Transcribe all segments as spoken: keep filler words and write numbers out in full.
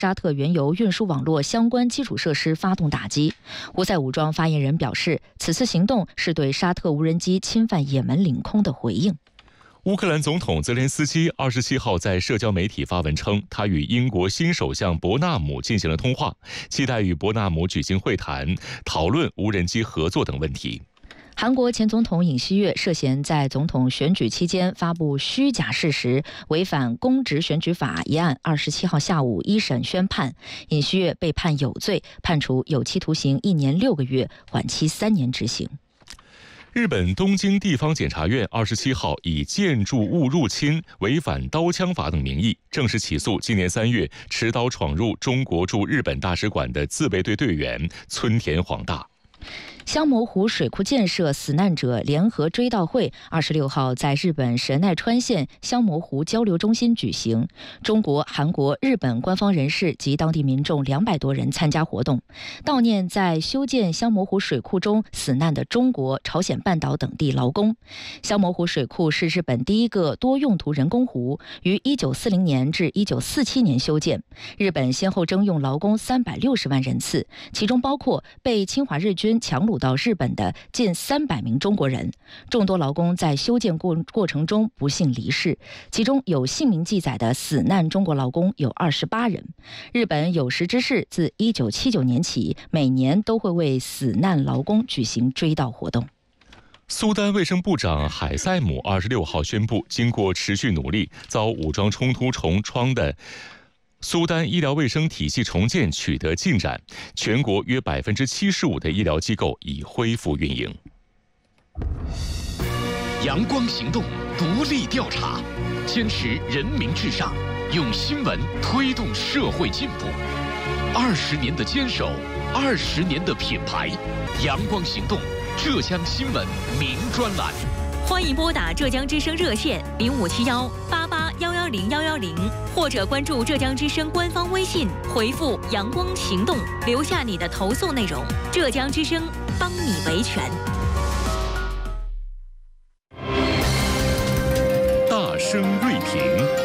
沙特原油运输网络相关基础设施发动打击。胡塞武装发言人表示，此次行动是对沙特无人机侵犯也门领空的回应。 乌克兰总统泽连斯基二十七号在社交媒体发文称，他与英国新首相伯纳姆进行了通话，期待与伯纳姆举行会谈，讨论无人机合作等问题。 韩国前总统尹锡悦涉嫌在总统选举期间发布虚假事实，违反公职选举法一案，二十七号下午一审宣判，尹锡悦被判有罪，判处有期徒刑一年六个月，缓期三年执行。 日本东京地方检察院二十七号以建筑物入侵、违反刀枪法等名义，正式起诉今年三月持刀闯入中国驻日本大使馆的自卫队队员村田晃大。 香模湖水库建设死难者联合追悼会二十六号在日本神奈川县香模湖交流中心举行，中国、韩国、日本官方人士及当地民众两百多人参加活动，悼念在修建香模湖水库中死难的中国、朝鲜半岛等地劳工。香模湖水库是日本第一个多用途人工湖，于一九四零年至一九四七年修建。日本先后征用劳工三百六十万人次，其中包括被侵华日军强掳到日本的近三百名中国人。众多劳工在修建过过程中不幸离世，其中有姓名记载的死难中国劳工有二十八人。日本有识之士自一九七九年起，每年都会为死难劳工举行追悼活动。 苏丹卫生部长海塞姆二十六号宣布，经过持续努力，遭武装冲突重创的苏丹医疗卫生体系重建取得进展，全国约百分之七十五的医疗机构已恢复运营。 阳光行动，独立调查，坚持人民至上，用新闻推动社会进步。二十年的坚守，二十年的品牌。阳光行动浙江新闻名专栏。 欢迎拨打浙江之声热线零五七幺八八幺幺零幺幺零，或者关注浙江之声官方微信，回复“阳光行动”，留下你的投诉内容，浙江之声帮你维权。 大声锐评。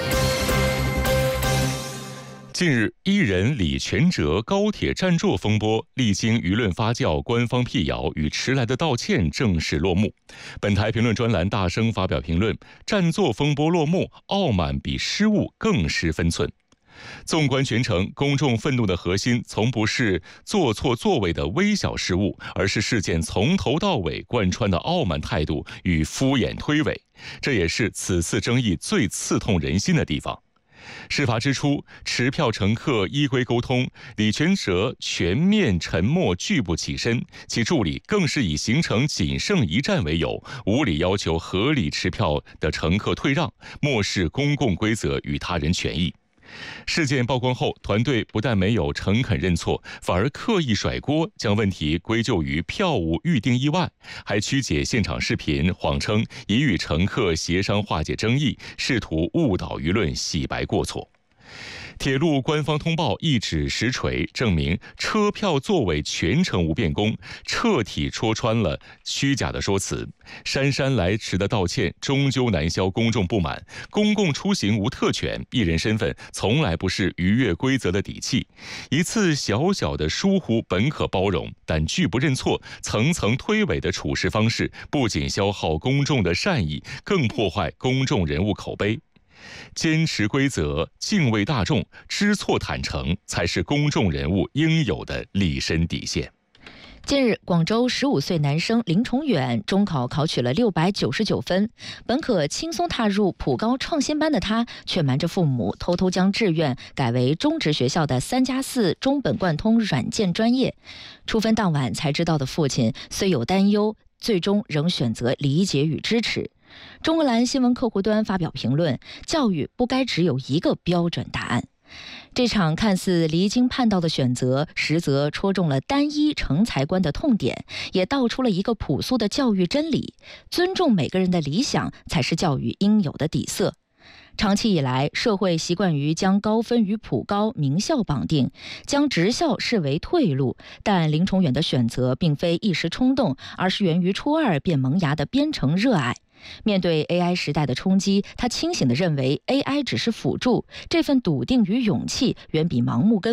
近日，艺人李全哲高铁占座风波历经舆论发酵、官方辟谣与迟来的道歉正式落幕。本台评论专栏大声发表评论：占座风波落幕，傲慢比失误更失分寸。纵观全程，公众愤怒的核心从不是做错座位的微小失误，而是事件从头到尾贯穿的傲慢态度与敷衍推诿，这也是此次争议最刺痛人心的地方。事发之初，持票乘客依规沟通，李全哲全面沉默，拒不起身，其助理更是以行程仅剩一站为由，无理要求合理持票的乘客退让，漠视公共规则与他人权益。事件曝光后，团队不但没有诚恳认错，反而刻意甩锅，将问题归咎于票务预定意外，还曲解现场视频，谎称已与乘客协商化解争议，试图误导舆论，洗白过错。铁路官方通报一指实锤，证明车票座位全程无变更，彻底戳穿了虚假的说辞。姗姗来迟的道歉终究难消公众不满。公共出行无特权，艺人身份从来不是逾越规则的底气。一次小小的疏忽本可包容，但拒不认错、层层推诿的处事方式，不仅消耗公众的善意，更破坏公众人物口碑。坚持规则、敬畏大众、知错坦诚，才是公众人物应有的立身底线。 近日，广州十五岁男生林崇远中考考取了六百九十九分，本可轻松踏入普高创新班的他，却瞒着父母，偷偷将志愿改为中职学校的三加四中本贯通软件专业。出分当晚才知道的父亲，虽有担忧，最终仍选择理解与支持。中国蓝新闻客户端发表评论：教育不该只有一个标准答案。这场看似离经叛道的选择，实则戳中了单一成才观的痛点，也道出了一个朴素的教育真理：尊重每个人的理想，才是教育应有的底色。长期以来，社会习惯于将高分与普高、名校绑定，将职校视为退路。但林崇远的选择并非一时冲动，而是源于初二便萌芽的编程热爱。面对 A I 时代的冲击，他清醒地认为 A I 只是辅助，这份笃定与勇气远比盲目跟